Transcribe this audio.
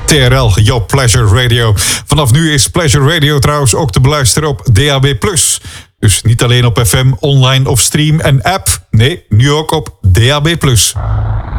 TRL, jouw Pleasure Radio. Vanaf nu is Pleasure Radio trouwens ook te beluisteren op DAB+. Dus niet alleen op FM, online of stream en app. Nee, nu ook op DAB+.